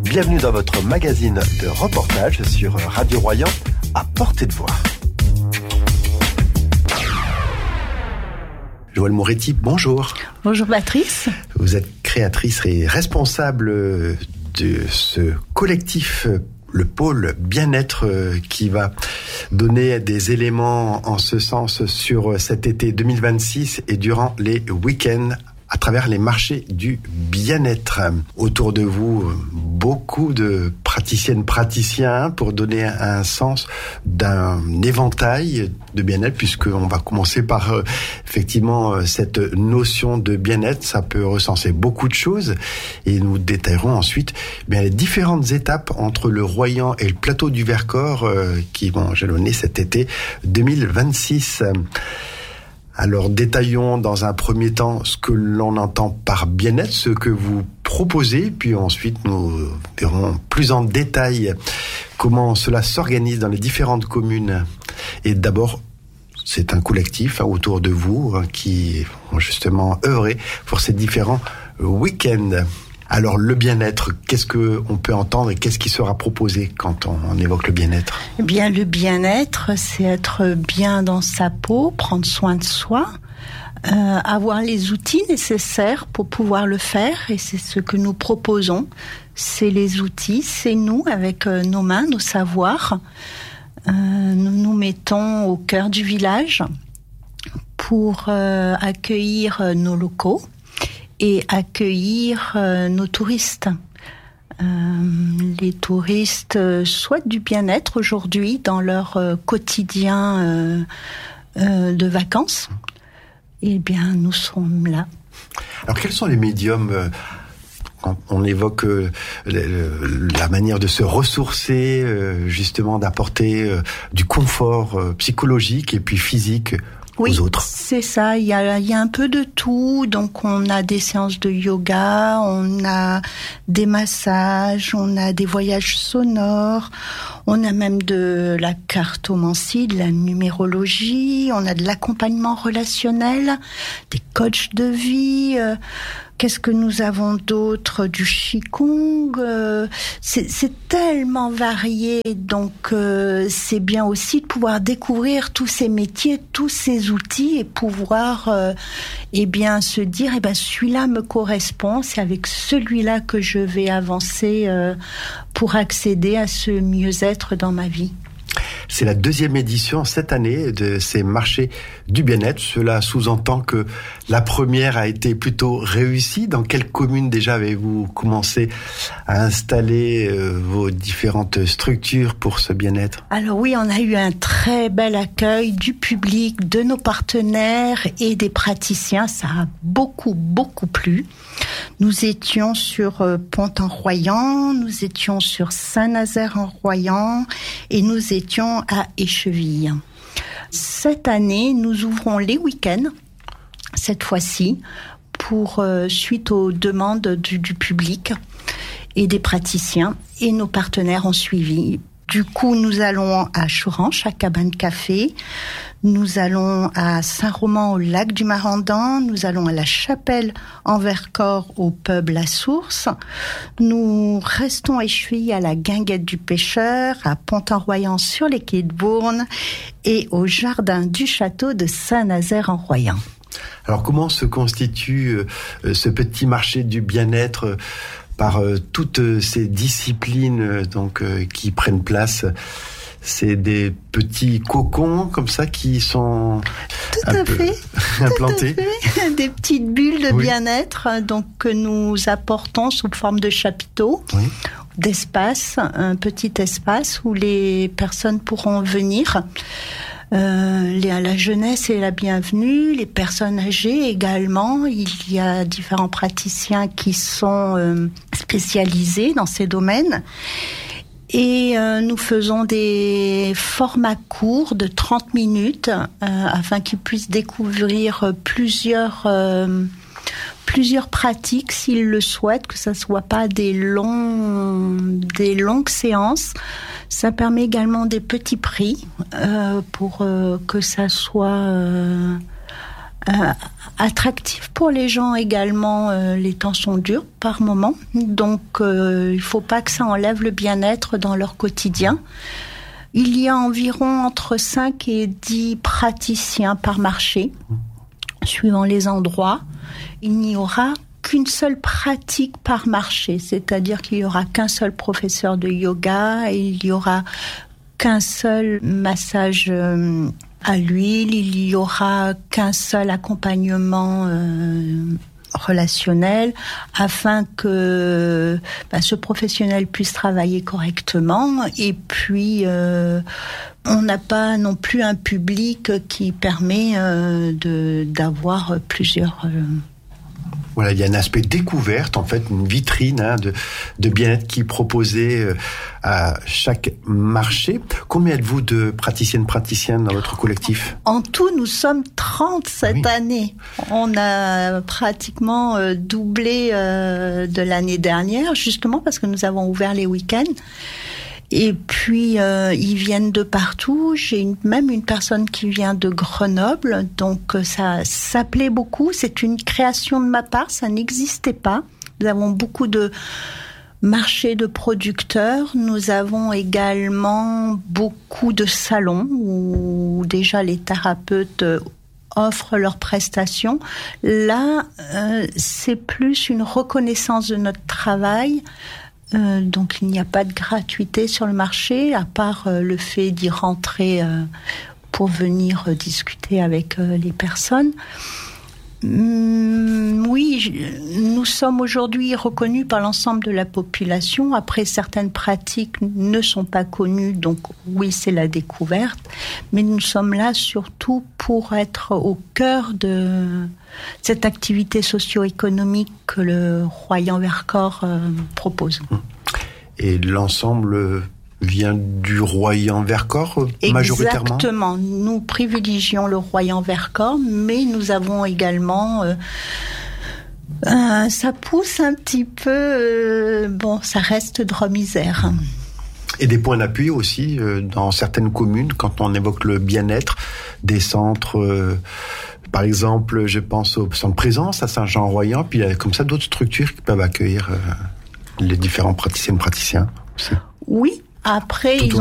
Bienvenue dans votre magazine de reportage sur Radio Royan, à portée de voix. Joëlle Moretti, bonjour. Bonjour Patrice. Vous êtes créatrice et responsable de ce collectif, le pôle bien-être, qui va donner des éléments en ce sens sur cet été 2026 et durant les week-ends à travers les marchés du bien-être. Autour de vous, beaucoup de praticiennes, praticiens pour donner un sens d'un éventail de bien-être, puisqu'on va commencer par effectivement cette notion de bien-être. Ça peut recenser beaucoup de choses et nous détaillerons ensuite les différentes étapes entre le Royan et le plateau du Vercors qui vont jalonner cet été 2026. Alors, détaillons dans un premier temps ce que l'on entend par bien-être, ce que vous proposez, puis ensuite nous verrons plus en détail comment cela s'organise dans les différentes communes. Et d'abord, c'est un collectif autour de vous qui vont justement œuvrer pour ces différents week-ends. Alors, le bien-être, qu'est-ce qu'on peut entendre et qu'est-ce qui sera proposé quand on évoque le bien-être ? Eh bien, le bien-être, c'est être bien dans sa peau, prendre soin de soi, avoir les outils nécessaires pour pouvoir le faire, et c'est ce que nous proposons. C'est les outils, c'est nous, avec nos mains, nos savoirs. Nous nous mettons au cœur du village pour accueillir nos locaux et accueillir nos touristes. Les touristes souhaitent du bien-être aujourd'hui dans leur quotidien de vacances. Eh bien, nous sommes là. Alors, quels sont les médiums on évoque la manière de se ressourcer, justement d'apporter du confort psychologique et puis physique aux autres. C'est ça, il y a un peu de tout. Donc on a des séances de yoga, on a des massages, on a des voyages sonores, on a même de la cartomancie, de la numérologie, on a de l'accompagnement relationnel, des coachs de vie. Qu'est-ce que nous avons d'autre ? Du qigong. C'est tellement varié, donc c'est bien aussi de pouvoir découvrir tous ces métiers, tous ces outils et pouvoir se dire celui-là me correspond, c'est avec celui-là que je vais avancer pour accéder à ce mieux-être dans ma vie. C'est la 2e édition cette année de ces marchés du bien-être. Cela sous-entend que la première a été plutôt réussie. Dans quelle commune déjà avez-vous commencé à installer vos différentes structures pour ce bien-être ? Alors oui, on a eu un très bel accueil du public, de nos partenaires et des praticiens. Ça a beaucoup plu. Nous étions sur Pont-en-Royan, nous étions sur Saint-Nazaire-en-Royan et nous étions à Écheville. Cette année, nous ouvrons les week-ends, cette fois-ci, pour suite aux demandes du public et des praticiens, et nos partenaires ont suivi. Du coup, nous allons à Choranche, à Cabane Café. Nous allons à Saint-Roman, au lac du Marandan. Nous allons à la Chapelle en Vercors, au pub La Source. Nous restons à Écheville, à la Guinguette du Pêcheur, à Pont-en-Royan sur les quais de Bourne et au jardin du château de Saint-Nazaire-en-Royan. Alors, comment se constitue ce petit marché du bien-être par toutes ces disciplines qui prennent place? C'est des petits cocons comme ça qui sont implantés. Des petites bulles de bien-être que nous apportons sous forme de chapiteaux, d'espace, un petit espace où les personnes pourront venir. La jeunesse est la bienvenue, les personnes âgées également. Il y a différents praticiens qui sont spécialisés dans ces domaines. Et nous faisons des formats courts de 30 minutes afin qu'ils puissent découvrir plusieurs pratiques s'ils le souhaitent, que ça soit pas des longues séances. Ça permet également des petits prix pour que ça soit Attractif pour les gens également. Les temps sont durs par moment, donc il faut pas que ça enlève le bien-être dans leur quotidien. Il y a environ entre 5 et 10 praticiens par marché, suivant les endroits. Il n'y aura qu'une seule pratique par marché, c'est-à-dire qu'il n'y aura qu'un seul professeur de yoga, il n'y aura qu'un seul massage à l'huile, il n'y aura qu'un seul accompagnement relationnel, afin que ce professionnel puisse travailler correctement. Et puis on n'a pas non plus un public qui permet d'avoir plusieurs Voilà, il y a un aspect découverte, en fait, une vitrine de bien-être qui est proposée à chaque marché. Combien êtes-vous de praticiennes dans votre collectif ? En tout, nous sommes 30 cette année. On a pratiquement doublé de l'année dernière, justement parce que nous avons ouvert les week-ends. Et puis, ils viennent de partout. J'ai même une personne qui vient de Grenoble. Donc, ça plaît beaucoup. C'est une création de ma part. Ça n'existait pas. Nous avons beaucoup de marchés de producteurs. Nous avons également beaucoup de salons où déjà les thérapeutes offrent leurs prestations. Là, c'est plus une reconnaissance de notre travail. Donc il n'y a pas de gratuité sur le marché, à part le fait d'y rentrer pour venir discuter avec les personnes. Oui, nous sommes aujourd'hui reconnus par l'ensemble de la population. Après, certaines pratiques ne sont pas connues, donc oui, c'est la découverte. Mais nous sommes là surtout pour être au cœur de cette activité socio-économique que le Royan-Vercors propose. Et l'ensemble vient du Royan-Vercors majoritairement ? Exactement. Nous privilégions le Royan-Vercors, mais nous avons également... ça pousse un petit peu... ça reste Drôme-Isère. Et des points d'appui aussi dans certaines communes, quand on évoque le bien-être, des centres... par exemple, je pense au centre Présence à Saint-Jean-Royan, puis il y a comme ça d'autres structures qui peuvent accueillir les différents praticiens aussi. Oui. Après,